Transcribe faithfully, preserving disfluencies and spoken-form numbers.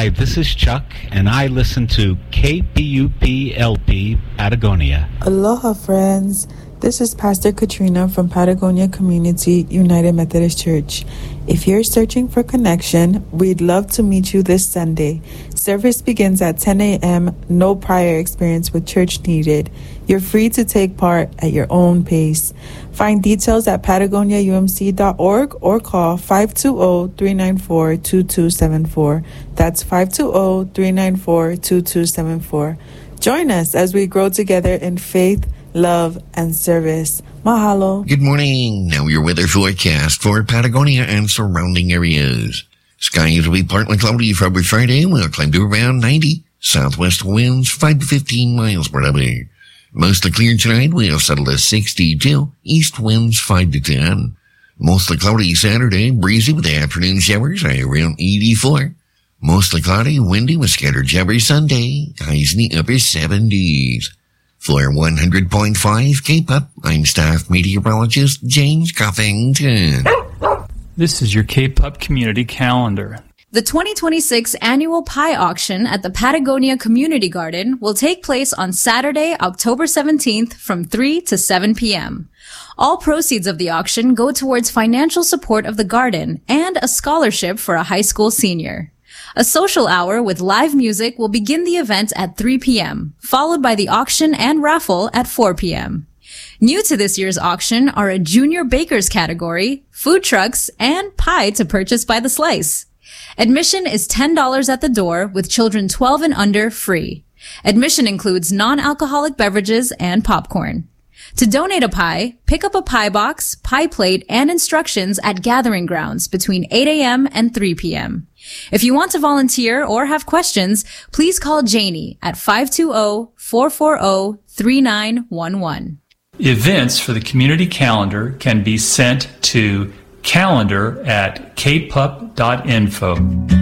Hi, this is Chuck, and I listen to K P U P L P Patagonia. Aloha, friends. This is Pastor Katrina from Patagonia Community United Methodist Church. If you're searching for connection, we'd love to meet you this Sunday. Service begins at ten a.m., no prior experience with church needed. You're free to take part at your own pace. Find details at patagonia u m c dot org or call five two zero, three nine four, two two seven four. That's five two zero, three nine four, two two seven four. Join us as we grow together in faith, love, and service. Mahalo. Good morning. Now your weather forecast for Patagonia and surrounding areas. Skies will be partly cloudy for Friday. We'll climb to around ninety. Southwest winds five to fifteen miles per hour. Mostly clear tonight. We'll settle to sixty-two. East winds five to ten. Mostly cloudy Saturday. Breezy with afternoon showers around eighty-four. Mostly cloudy, windy with scattered showers Sunday. Highs in the upper seventies. For one hundred point five K-Pop, I'm staff meteorologist James Coffington. This is your K-Pop community calendar. The twenty twenty-six annual pie auction at the Patagonia Community Garden will take place on Saturday, October seventeenth from three to seven p.m. All proceeds of the auction go towards financial support of the garden and a scholarship for a high school senior. A social hour with live music will begin the event at three p.m., followed by the auction and raffle at four p.m. New to this year's auction are a junior bakers category, food trucks, and pie to purchase by the slice. Admission is ten dollars at the door, with children twelve and under free. Admission includes non-alcoholic beverages and popcorn. To donate a pie, pick up a pie box, pie plate, and instructions at Gathering Grounds between eight a.m. and three p.m. If you want to volunteer or have questions, please call Janie at five two zero, four four zero, three nine one one. Events for the community calendar can be sent to calendar at k pup dot info.